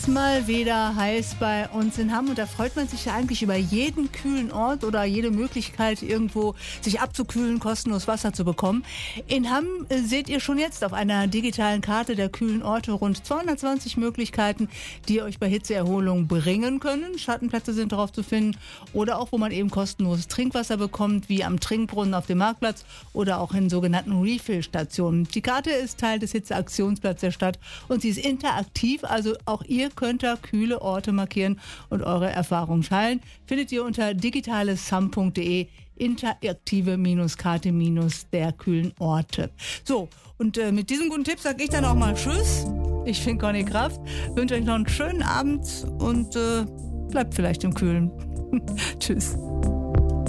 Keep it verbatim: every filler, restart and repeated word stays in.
ist mal wieder heiß bei uns in Hamm und da freut man sich ja eigentlich über jeden kühlen Ort oder jede Möglichkeit, irgendwo sich abzukühlen, kostenlos Wasser zu bekommen. In Hamm äh, seht ihr schon jetzt auf einer digitalen Karte der kühlen Orte rund zweihundertzwanzig Möglichkeiten, die euch bei Hitzeerholung bringen können. Schattenplätze sind darauf zu finden oder auch, wo man eben kostenloses Trinkwasser bekommt, wie am Trinkbrunnen auf dem Marktplatz oder auch in sogenannten Refill-Stationen. Die Karte ist Teil des Hitzeaktionsplatzes der Stadt und sie ist interaktiv, also auch ihr könnt da kühle Orte markieren und eure Erfahrungen teilen. Findet ihr unter digitalesham punkt de, interaktive Karte der kühlen Orte. So, und äh, mit diesem guten Tipp sage ich dann auch mal Tschüss. Ich bin Conny Kraft, wünsche euch noch einen schönen Abend und äh, bleibt vielleicht im Kühlen. Tschüss.